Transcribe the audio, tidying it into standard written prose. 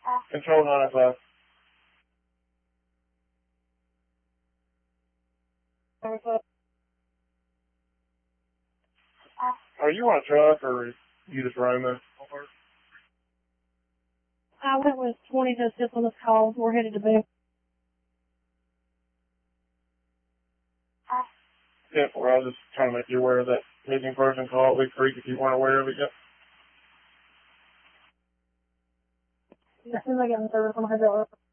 Control 905. Are you on a truck or you just roaming? I went with 20 to assist on this call. We're headed to Boone. Yeah, well, I was just trying to make you aware of that missing person call at Big Creek if you weren't aware of it yet. As soon as I get in service, I'm going to head over.